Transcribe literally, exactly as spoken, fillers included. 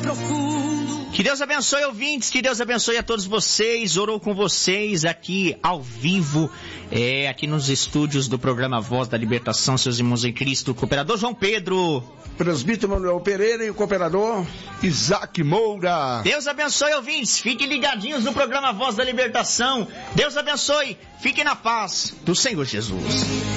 profundo. Que Deus abençoe, ouvintes, que Deus abençoe a todos vocês. Orou com vocês aqui ao vivo, é, aqui nos estúdios do programa Voz da Libertação, seus irmãos em Cristo, o cooperador João Pedro, presbítero Manuel Pereira e o cooperador Isaac Moura. Deus abençoe, ouvintes, fiquem ligadinhos no programa Voz da Libertação. Deus abençoe, fiquem na paz do Senhor Jesus.